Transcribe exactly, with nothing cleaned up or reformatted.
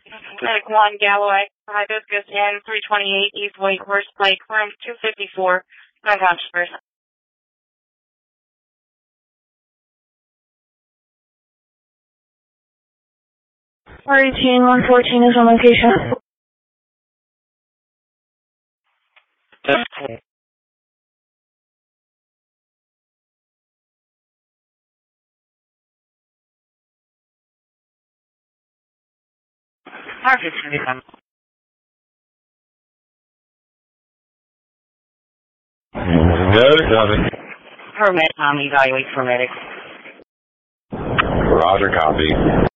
Medic one, Galloway, Hibiscus, N three twenty-eight, East Wake, Horse Lake, room two fifty-four, unconscious person. R eighteen, one fourteen is on location. Harvey, come. Good, copy. Permit, um, evaluate for medic. Roger, copy.